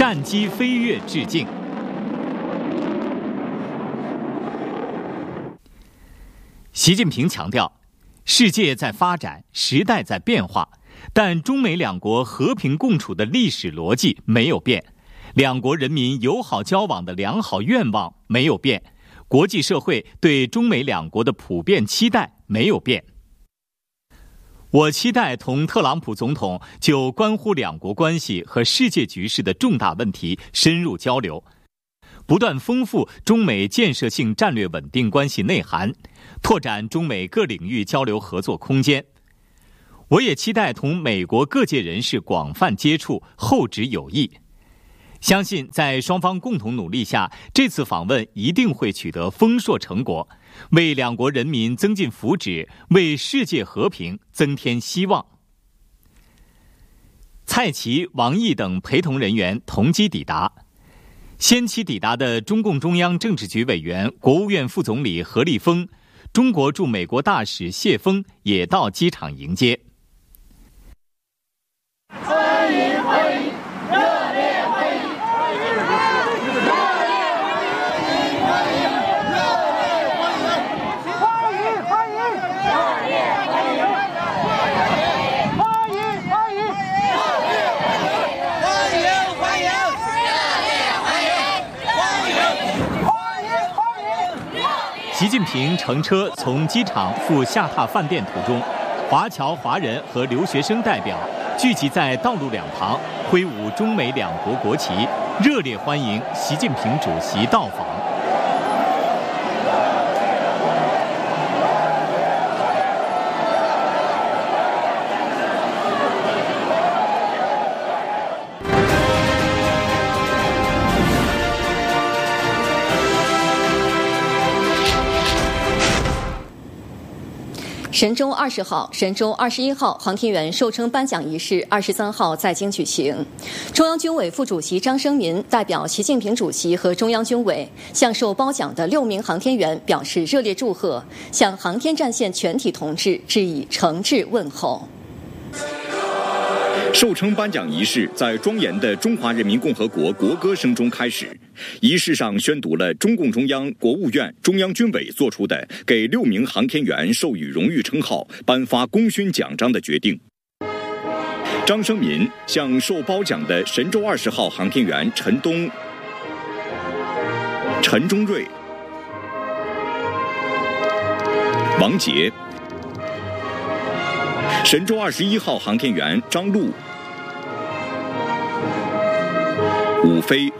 战机飞跃致敬。习近平强调，世界在发展，时代在变化，但中美两国和平共处的历史逻辑没有变，两国人民友好交往的良好愿望没有变，国际社会对中美两国的普遍期待没有变。我期待同特朗普总统就关乎两国关系和世界局势的重大问题深入交流，不断丰富中美建设性战略稳定关系内涵，拓展中美各领域交流合作空间。我也期待同美国各界人士广泛接触，厚植友谊。相信在双方共同努力下，这次访问一定会取得丰硕成果，为两国人民增进福祉，为世界和平增添希望。蔡奇、王毅等陪同人员同机抵达。先期抵达的中共中央政治局委员、国务院副总理何立峰、中国驻美国大使谢锋也到机场迎接。 欢迎欢迎，热烈欢迎！ 习近平乘车从机场赴下榻饭店途中，华侨华人和留学生代表聚集在道路两旁，挥舞中美两国国旗，热烈欢迎习近平主席到访。 神舟20号、神舟21号航天员授称颁奖仪式23号在京举行。中央军委副主席张生民代表习近平主席和中央军委向受褒奖的6名航天员表示热烈祝贺，向航天战线全体同志致以诚挚问候。 授称颁奖仪式在庄严的中华人民共和国国歌声中开始。仪式上宣读了中共中央、国务院、中央军委作出的给6名航天员授予荣誉称号、颁发功勋奖章的决定。张生民向受褒奖的神舟20号航天员陈冬、陈忠瑞、王杰、神舟21号航天员张陆、伍飞、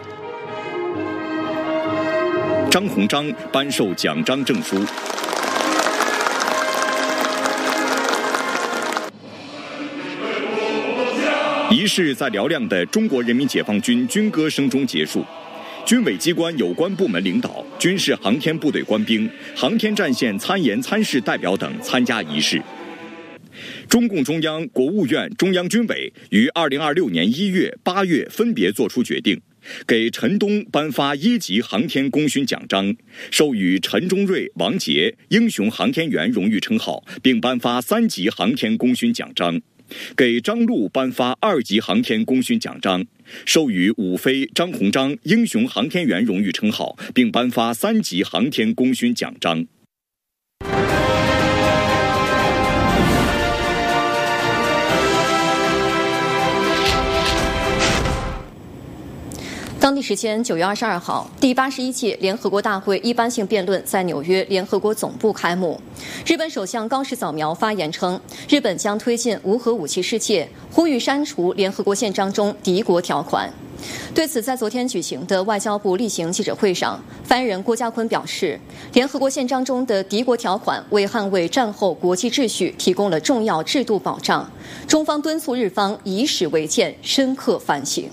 张鸿章颁授奖章证书。仪式在嘹亮的中国人民解放军军歌声中结束。军委机关有关部门领导、军事航天部队官兵、航天战线参研参试代表等参加仪式。中共中央、国务院、中央军委于2026年1月、8月分别作出决定，给陈冬颁发1级航天功勋奖章，授予陈忠瑞、王杰英雄航天员荣誉称号，并颁发3级航天功勋奖章；给张陆颁发2级航天功勋奖章，授予伍飞、张鸿章英雄航天员荣誉称号，并颁发3级航天功勋奖章。 当地时间9月22号，第81届联合国大会一般性辩论在纽约联合国总部开幕。日本首相高市早苗发言称，日本将推进无核武器世界，呼吁删除联合国宪章中敌国条款。对此，在昨天举行的外交部例行记者会上，发言人郭家坤表示，联合国宪章中的敌国条款为捍卫战后国际秩序提供了重要制度保障，中方敦促日方以史为鉴，深刻反省。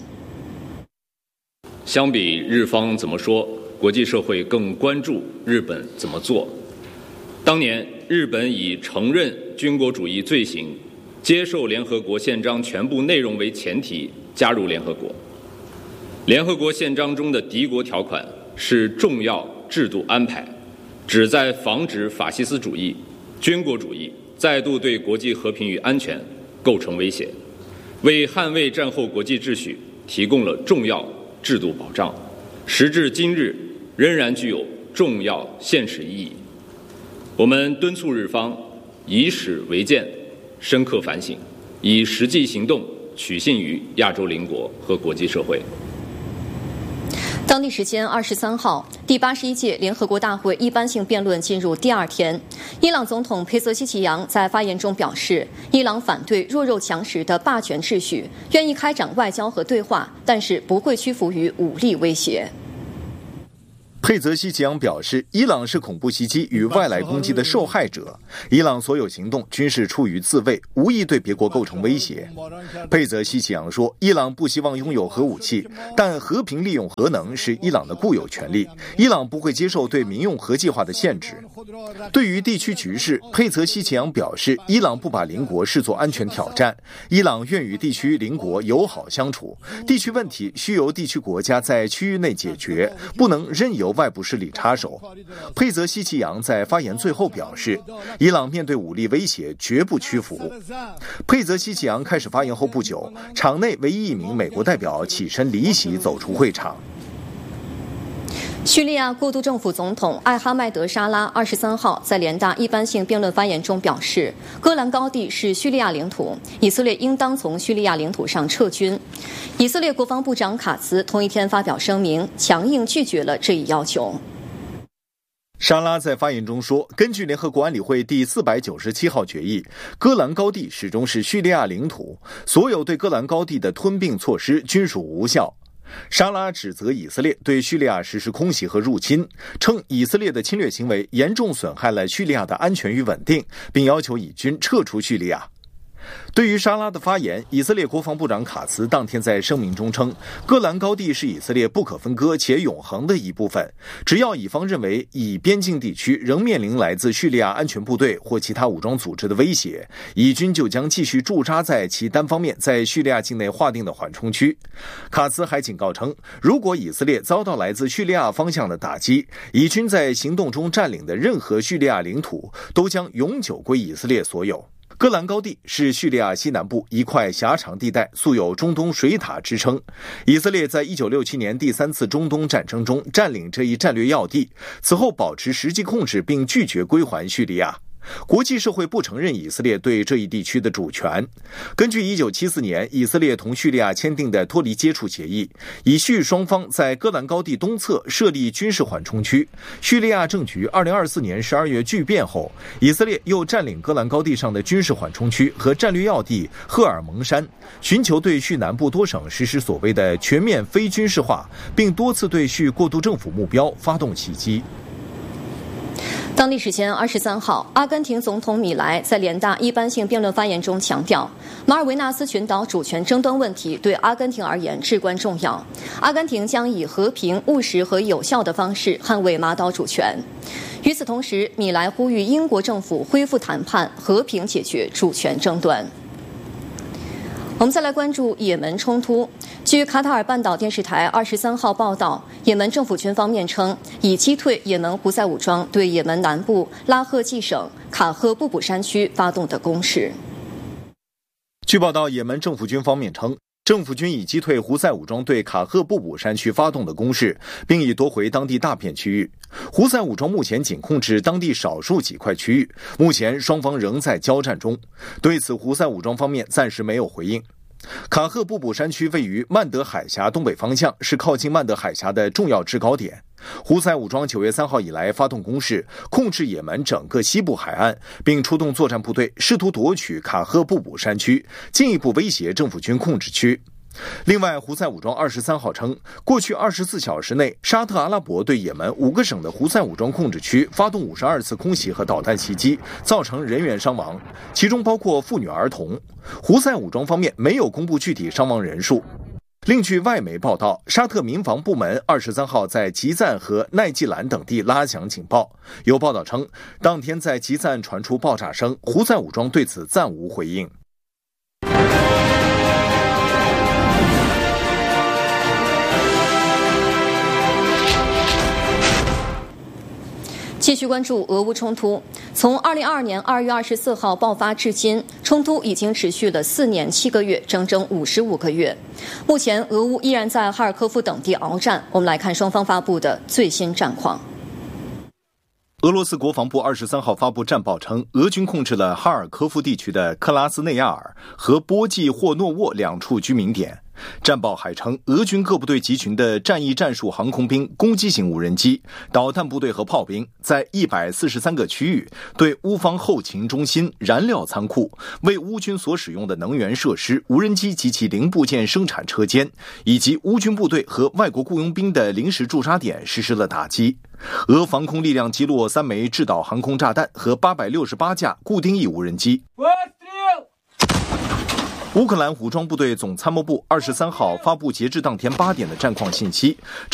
相比日方怎么说，国际社会更关注日本怎么做。当年，日本以承认军国主义罪行、接受联合国宪章全部内容为前提加入联合国。联合国宪章中的敌国条款是重要制度安排，旨在防止法西斯主义、军国主义再度对国际和平与安全构成威胁，为捍卫战后国际秩序提供了重要制度保障，时至今日仍然具有重要现实意义。我们敦促日方以史为鉴，深刻反省，以实际行动取信于亚洲邻国和国际社会。 当地时间23号，第81届联合国大会一般性辩论进入第2天。伊朗总统佩泽希奇扬在发言中表示，伊朗反对弱肉强食的霸权秩序，愿意开展外交和对话，但是不会屈服于武力威胁。 佩泽希奇扬表示，伊朗是恐怖袭击与外来攻击的受害者，伊朗所有行动均是出于自卫，无意对别国构成威胁。佩泽希奇扬说，伊朗不希望拥有核武器，但和平利用核能是伊朗的固有权利，伊朗不会接受对民用核计划的限制。对于地区局势，佩泽希奇扬表示，伊朗不把邻国视作安全挑战，伊朗愿与地区邻国友好相处，地区问题需由地区国家在区域内解决，不能任由外部势力插手。佩泽希奇扬在发言最后表示，伊朗面对武力威胁绝不屈服。佩泽希奇扬开始发言后不久，场内唯一一名美国代表起身离席走出会场。 叙利亚过渡政府总统艾哈迈德·沙拉23号在联大一般性辩论发言中表示，戈兰高地是叙利亚领土，以色列应当从叙利亚领土上撤军。以色列国防部长卡兹同一天发表声明，强硬拒绝了这一要求。 沙拉在发言中说，根据联合国安理会第497号决议，戈兰高地始终是叙利亚领土，所有对戈兰高地的吞并措施均属无效。沙拉指责以色列对叙利亚实施空袭和入侵，称以色列的侵略行为严重损害了叙利亚的安全与稳定，并要求以军撤出叙利亚。对于沙拉的发言，以色列国防部长卡茨当天在声明中称，戈兰高地是以色列不可分割且永恒的一部分，只要以方认为以边境地区仍面临来自叙利亚安全部队或其他武装组织的威胁，以军就将继续驻扎在其单方面在叙利亚境内划定的缓冲区。卡茨还警告称，如果以色列遭到来自叙利亚方向的打击，以军在行动中占领的任何叙利亚领土都将永久归以色列所有。戈兰高地是叙利亚西南部一块狭长地带，素有中东水塔之称。以色列在1967年第3次中东战争中占领这一战略要地，此后保持实际控制并拒绝归还叙利亚。国际社会不承认以色列对这一地区的主权。根据1974年以色列同叙利亚签订的脱离接触协议，以叙双方在戈兰高地东侧设立军事缓冲区。叙利亚政局2024年12月剧变后，以色列又占领戈兰高地上的军事缓冲区和战略要地赫尔蒙山，寻求对叙南部多省实施所谓的全面非军事化，并多次对叙过渡政府目标发动袭击。 当地时间23号，阿根廷总统米莱在联大一般性辩论发言中强调，马尔维纳斯群岛主权争端问题对阿根廷而言至关重要，阿根廷将以和平、务实和有效的方式捍卫马岛主权。与此同时，米莱呼吁英国政府恢复谈判，和平解决主权争端。我们再来关注也门冲突。据卡塔尔半岛电视台23号报道，也门政府军方面称，已击退也门胡塞武装对也门南部拉赫季省卡赫布卜山区发动的攻势。 据报道，也门政府军方面称，政府军已击退胡塞武装对卡赫布卜山区发动的攻势，并已夺回当地大片区域。胡塞武装目前仅控制当地少数几块区域，目前双方仍在交战中。对此，胡塞武装方面暂时没有回应。卡赫布卜山区位于曼德海峡东北方向，是靠近曼德海峡的重要制高点。胡塞武装9月3号以来发动攻势，控制也门整个西部海岸，并出动作战部队试图夺取卡赫布卜山区，进一步威胁政府军控制区。另外，胡塞武装23号称，过去24小时内，沙特阿拉伯对也门5个省的胡塞武装控制区发动52次空袭和导弹袭击，造成人员伤亡，其中包括妇女儿童。胡塞武装方面没有公布具体伤亡人数。另据外媒报道，沙特民防部门23号在吉赞和奈季兰等地拉响警报。有报道称，当天在吉赞传出爆炸声，胡塞武装对此暂无回应。 继续关注俄乌冲突。从2022年2月24号爆发至今，冲突已经持续了4年7个月，整整55个月。目前，俄乌依然在哈尔科夫等地鏖战。我们来看双方发布的最新战况。 俄罗斯国防部23号发布战报称，俄军控制了哈尔科夫地区的克拉斯内亚尔和波季霍诺沃2处居民点。战报还称，俄军各部队集群的战役战术航空兵、攻击型无人机、导弹部队和炮兵，在143个区域对乌方后勤中心、燃料仓库、为乌军所使用的能源设施、无人机及其零部件生产车间，以及乌军部队和外国雇佣兵的临时驻扎点实施了打击。俄防空力量击落3枚制导航空炸弹和868架固定翼无人机。乌克兰武装部队总参谋部23号发布截至当天8点的战况信息，